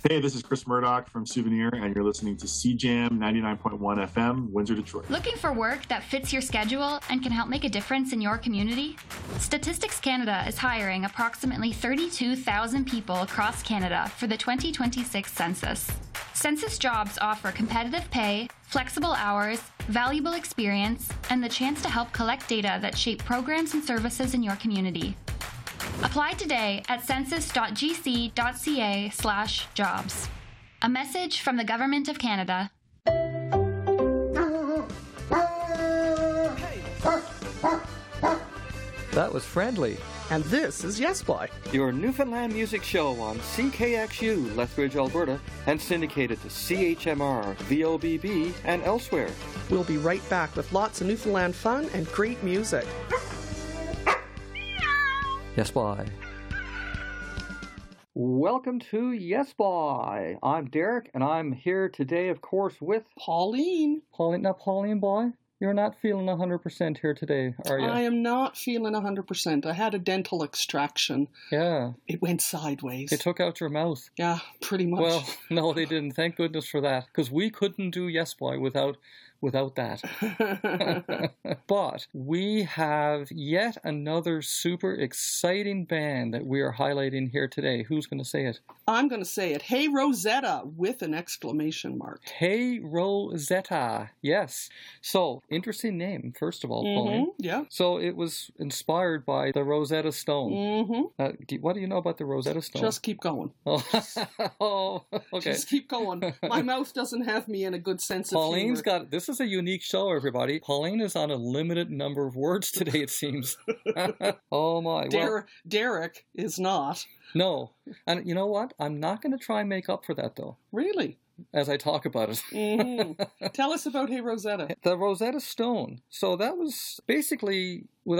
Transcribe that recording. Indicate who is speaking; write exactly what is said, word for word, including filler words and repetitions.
Speaker 1: Hey, this is Chris Murdoch from Souvenir, and you're listening to C Jam ninety-nine point one F M, Windsor, Detroit.
Speaker 2: Looking for work that fits your schedule and can help make a difference in your community? Statistics Canada is hiring approximately thirty-two thousand people across Canada for the twenty twenty-six census. Census jobs offer competitive pay, flexible hours, valuable experience, and the chance to help collect data that shape programs and services in your community. Apply today at census.gc.ca slash jobs. A message from the Government of Canada.
Speaker 3: That was Friendly.
Speaker 4: And this is Yes Boy,
Speaker 3: your Newfoundland music show on C K X U, Lethbridge, Alberta, and syndicated to C H M R, V O B B, and elsewhere.
Speaker 4: We'll be right back with lots of Newfoundland fun and great music.
Speaker 3: Yes, Boy. Welcome to Yes Boy. I'm Derek, and I'm here today, of course, with
Speaker 4: Pauline.
Speaker 3: Pauline. Now, Pauline, boy, you're not feeling one hundred percent here today, are you?
Speaker 4: I am not feeling one hundred percent. I had a dental extraction.
Speaker 3: Yeah.
Speaker 4: It went sideways.
Speaker 3: They took out your mouth.
Speaker 4: Yeah, pretty much.
Speaker 3: Well, no, they didn't. Thank goodness for that, because we couldn't do Yes Boy without without that. But we have yet another super exciting band that we are highlighting here today. Who's going to say it?
Speaker 4: I'm going to say it. Hey Rosetta, with an exclamation mark.
Speaker 3: Hey Rosetta. Yes. So, interesting name, first of all,
Speaker 4: mm-hmm,
Speaker 3: Pauline.
Speaker 4: Yeah.
Speaker 3: So, it was inspired by the Rosetta Stone.
Speaker 4: Mm-hmm.
Speaker 3: Uh, do, what do you know about the Rosetta Stone?
Speaker 4: Just keep going.
Speaker 3: Oh, oh okay.
Speaker 4: Just keep going. My mouth doesn't have me in a good sense
Speaker 3: Pauline's
Speaker 4: of humor.
Speaker 3: got, this is a unique show, everybody. Pauline is on a limited number of words today, it seems. Oh, my.
Speaker 4: Der-
Speaker 3: well,
Speaker 4: Derek is not.
Speaker 3: No. And you know what? I'm not going to try and make up for that, though.
Speaker 4: Really?
Speaker 3: As I talk about it.
Speaker 4: Mm-hmm. Tell us about Hey Rosetta.
Speaker 3: The Rosetta Stone. So that was basically, without